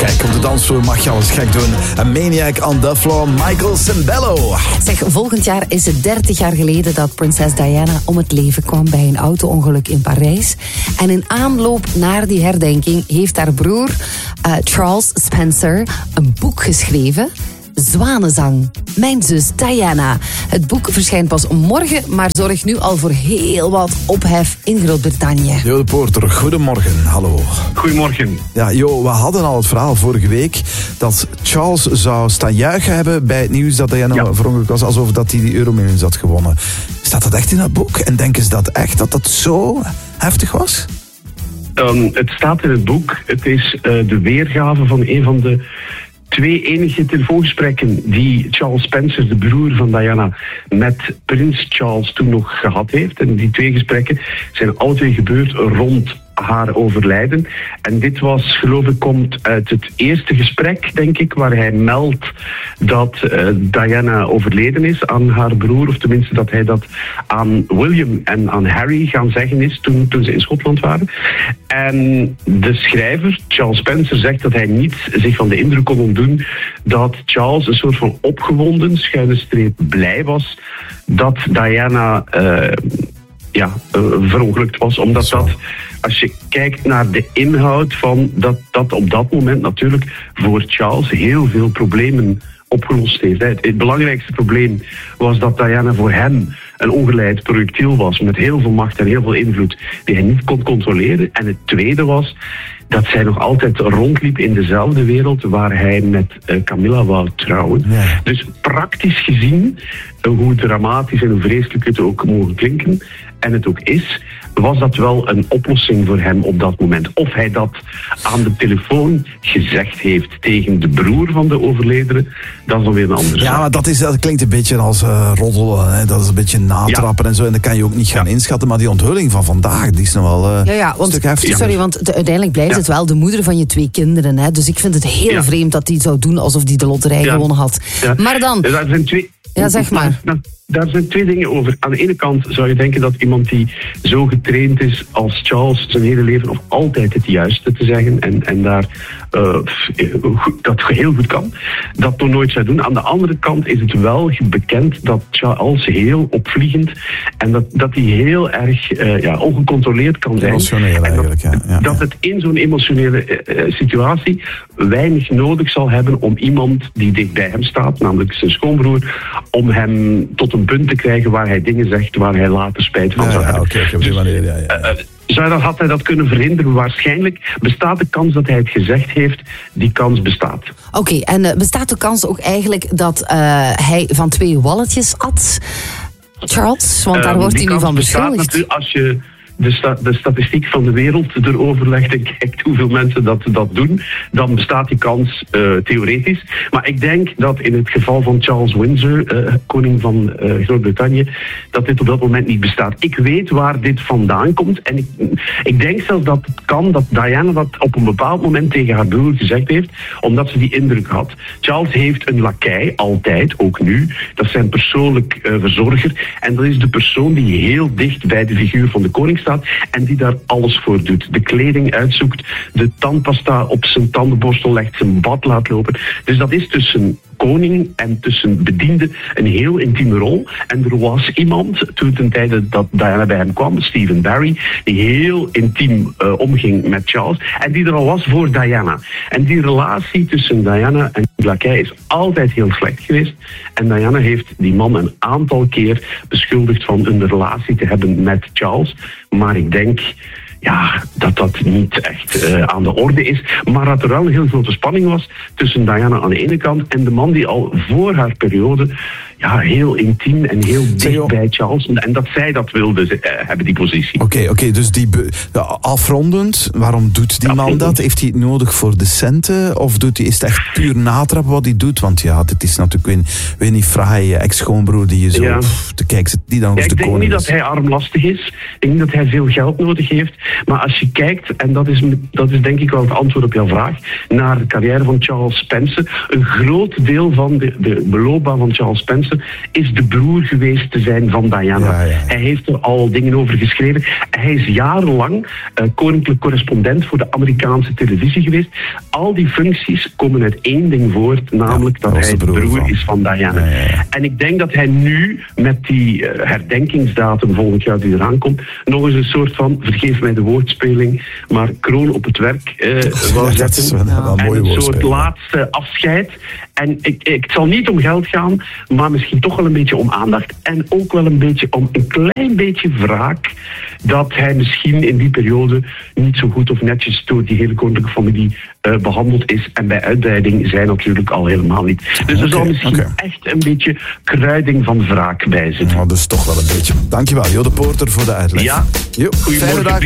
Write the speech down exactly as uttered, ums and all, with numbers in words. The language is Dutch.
Kijk, op de dansvloer mag je alles gek doen. Een maniac on the floor, Michael Sembello. Zeg, volgend jaar is het dertig jaar geleden dat prinses Diana om het leven kwam bij een auto-ongeluk in Parijs. En in aanloop naar die herdenking heeft haar broer uh, Charles Spencer een boek geschreven. Zwanenzang. Mijn zus Diana. Het boek verschijnt pas morgen, maar zorgt nu al voor heel wat ophef in Groot-Brittannië. Jo de Poorter, goedemorgen. Hallo. Goedemorgen. Ja, Jo, we hadden al het verhaal vorige week dat Charles zou staan juichen hebben bij het nieuws dat Diana ja. verongelukt was, alsof dat hij die Euromillions had gewonnen. Staat dat echt in dat boek? En denken ze dat echt dat dat zo heftig was? Um, het staat in het boek. Het is uh, de weergave van een van de twee enige telefoongesprekken die Charles Spencer, de broer van Diana, met prins Charles toen nog gehad heeft. En die twee gesprekken zijn alle twee gebeurd rond haar overlijden. En dit was, geloof ik, komt uit het eerste gesprek, denk ik, waar hij meldt dat uh, Diana overleden is aan haar broer, of tenminste dat hij dat aan William en aan Harry gaan zeggen is toen, toen ze in Schotland waren. En de schrijver, Charles Spencer, zegt dat hij niet zich van de indruk kon ontdoen dat Charles een soort van opgewonden, schuine streep blij was dat Diana Uh, ja, uh, verongelukt was, omdat dat, als je kijkt naar de inhoud van dat, dat op dat moment natuurlijk voor Charles heel veel problemen opgelost heeft. Het, het belangrijkste probleem was dat Diana voor hem een ongeleid projectiel was met heel veel macht en heel veel invloed die hij niet kon controleren. En het tweede was dat zij nog altijd rondliep in dezelfde wereld waar hij met uh, Camilla wou trouwen. Ja. Dus praktisch gezien, uh, hoe dramatisch en hoe vreselijk het ook mogen klinken, en het ook is, was dat wel een oplossing voor hem op dat moment. Of hij dat aan de telefoon gezegd heeft tegen de broer van de overledene, dat is dan weer een andere zaak. Ja, maar dat, is, dat klinkt een beetje als uh, roddelen. Hè? Dat is een beetje natrappen ja. en zo. En dat kan je ook niet gaan ja. inschatten. Maar die onthulling van vandaag, die is nog wel uh, ja, ja, want, een stuk heftig. Sorry, want de, uiteindelijk blijft ja. het wel de moeder van je twee kinderen. Hè? Dus ik vind het heel ja. vreemd dat hij zou doen alsof hij de loterij ja. gewonnen had. Ja. Maar dan... Er zijn twee... Ja, zeg maar. Nou, daar zijn twee dingen over. Aan de ene kant zou je denken dat iemand die zo getraind is als Charles zijn hele leven nog altijd het juiste te zeggen en, en daar uh, dat heel goed kan, dat toch nooit zou doen. Aan de andere kant is het wel bekend dat Charles heel opvliegend en dat, dat hij heel erg uh, ja, ongecontroleerd kan zijn. Emotioneel eigenlijk, dat, ja. ja. Dat het in zo'n emotionele uh, situatie weinig nodig zal hebben om iemand die dicht bij hem staat, namelijk zijn schoonbroer, om hem tot een punt te krijgen waar hij dingen zegt waar hij later spijt van ja, zou ja, hebben. Okay, dus, manier, ja, ja. Uh, zou dat, had hij dat kunnen verhinderen? Waarschijnlijk bestaat de kans dat hij het gezegd heeft. Die kans bestaat. Oké, okay, en uh, bestaat de kans ook eigenlijk dat uh, hij van twee walletjes at, Charles? Want daar uh, wordt hij nu van beschuldigd. Als je de, sta- de statistiek van de wereld erover legt en kijkt hoeveel mensen dat, dat doen, dan bestaat die kans uh, theoretisch. Maar ik denk dat in het geval van Charles Windsor, uh, koning van uh, Groot-Brittannië, dat dit op dat moment niet bestaat. Ik weet waar dit vandaan komt en ik, ik denk zelfs dat het kan dat Diana dat op een bepaald moment tegen haar broer gezegd heeft, omdat ze die indruk had. Charles heeft een lakij, altijd, ook nu. Dat is zijn persoonlijk uh, verzorger en dat is de persoon die heel dicht bij de figuur van de koning staat en die daar alles voor doet. De kleding uitzoekt, de tandpasta op zijn tandenborstel legt, zijn bad laat lopen. Dus dat is tussen koning en tussen bediende een heel intieme rol. En er was iemand, toen ten tijde dat Diana bij hem kwam, Stephen Barry, die heel intiem uh, omging met Charles en die er al was voor Diana. En die relatie tussen Diana en Lakij is altijd heel slecht geweest. En Diana heeft die man een aantal keer beschuldigd van een relatie te hebben met Charles. Maar ik denk ja, dat dat niet echt uh, aan de orde is. Maar dat er wel een heel grote spanning was tussen Diana aan de ene kant en de man die al voor haar periode ja, heel intiem en heel dicht bij Charles. En dat zij dat wilde uh, hebben, die positie. Oké, okay, okay, dus die be- afrondend, waarom doet die man dat? Heeft hij het nodig voor de centen? Of doet hij, is het echt puur natrappen wat hij doet? Want ja, dit is natuurlijk weer, weer niet fraai ex-schoonbroer die je zo... Ja. Pff, te kijken, die dan ja, de ik denk koning niet is. Dat hij armlastig is. Ik denk dat hij veel geld nodig heeft. Maar als je kijkt, en dat is, dat is denk ik wel het antwoord op jouw vraag, naar de carrière van Charles Spencer. Een groot deel van de, de beloopbaan van Charles Spencer Spencer is de broer geweest te zijn van Diana. Ja, ja. Hij heeft er al dingen over geschreven. Hij is jarenlang uh, koninklijk correspondent voor de Amerikaanse televisie geweest. Al die functies komen uit één ding voort, namelijk ja, dat hij de broer, broer van. is van Diana. Ja, ja, ja. En ik denk dat hij nu, met die uh, herdenkingsdatum volgend jaar die eraan komt, nog eens een soort van, vergeef mij de woordspeling, maar kroon op het werk uh, wou ja, zetten. Dat is wel, ja. wel een mooie en een soort woordspeling. laatste afscheid. En ik, ik, het zal niet om geld gaan, maar misschien toch wel een beetje om aandacht. En ook wel een beetje om een klein beetje wraak. Dat hij misschien in die periode niet zo goed of netjes door die hele koninklijke familie uh, behandeld is. En bij uitbreiding zij natuurlijk al helemaal niet. Dus er okay, zal misschien okay. echt een beetje kruiding van wraak bij zitten. Nou, dus toch wel een beetje. Dankjewel, Jo de Poorter, voor de uitleg. Ja, Jo, fijne dag.